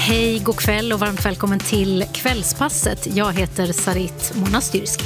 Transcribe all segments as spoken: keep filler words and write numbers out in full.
Hej, god kväll och varmt välkommen till Kvällspasset. Jag heter Sarit Monastyrski.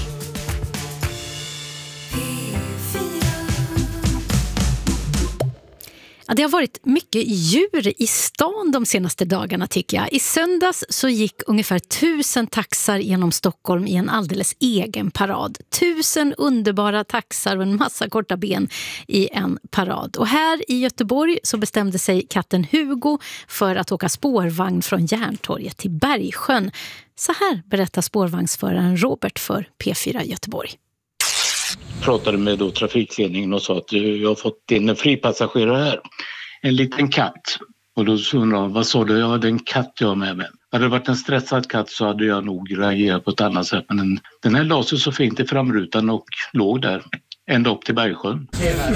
Ja, det har varit mycket djur i stan de senaste dagarna tycker jag. I söndags så gick ungefär tusen taxar genom Stockholm i en alldeles egen parad. Tusen underbara taxar och en massa korta ben i en parad. Och här i Göteborg så bestämde sig katten Hugo för att åka spårvagn från Järntorget till Bergsjön. Så här berättar spårvagnsföraren Robert för P fyra Göteborg. Pratade med då trafikledningen och sa att jag har fått in en fripassagerare här. En liten katt. Och då undrade jag, vad sa du? Jag hade en katt jag med mig. Hade det varit en stressad katt så hade jag nog reagerat på ett annat sätt. Men den, den här la sig så fint i framrutan och låg där. Ända upp till Bergsjön.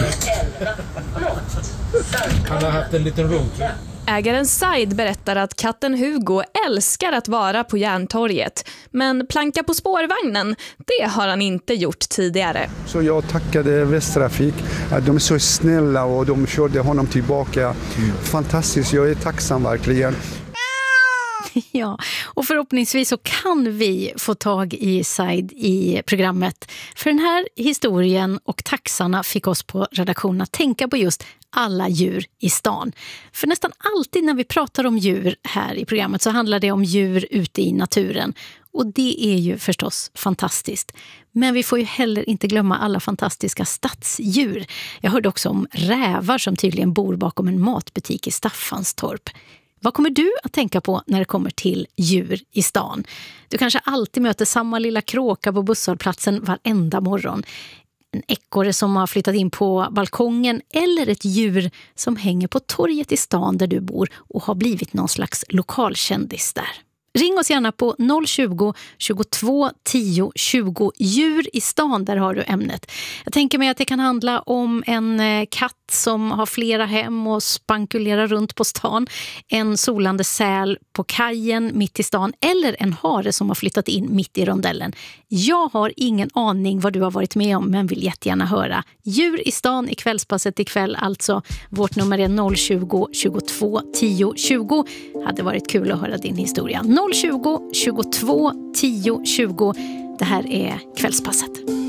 Han har haft en liten road. Ägaren Said berättar att katten Hugo älskar att vara på Järntorget. Men planka på spårvagnen, det har han inte gjort tidigare. Så jag tackade Västtrafik. De är så snälla och de körde honom tillbaka. Fantastiskt, jag är tacksam verkligen. Ja, och förhoppningsvis så kan vi få tag i Said i programmet. För den här historien och taxarna fick oss på redaktionen att tänka på just alla djur i stan. För nästan alltid när vi pratar om djur här i programmet så handlar det om djur ute i naturen. Och det är ju förstås fantastiskt. Men vi får ju heller inte glömma alla fantastiska stadsdjur. Jag hörde också om rävar som tydligen bor bakom en matbutik i Staffanstorp. Vad kommer du att tänka på när det kommer till djur i stan? Du kanske alltid möter samma lilla kråka på busshållplatsen varenda morgon. En ekorre som har flyttat in på balkongen eller ett djur som hänger på torget i stan där du bor och har blivit någon slags lokalkändis där. Ring oss gärna på noll tjugo, tjugotvå, tio, tjugo. Djur i stan, där har du ämnet. Jag tänker mig att det kan handla om en katt som har flera hem och spankulerar runt på stan. En solande säl på kajen mitt i stan. Eller en hare som har flyttat in mitt i rondellen. Jag har ingen aning vad du har varit med om, men vill jättegärna höra. Djur i stan i Kvällspasset ikväll alltså. Vårt nummer är noll tjugo, tjugotvå, tio, tjugo. Hade varit kul att höra din historia. noll tjugo, tjugotvå, tio, tjugo. Det här är Kvällspasset.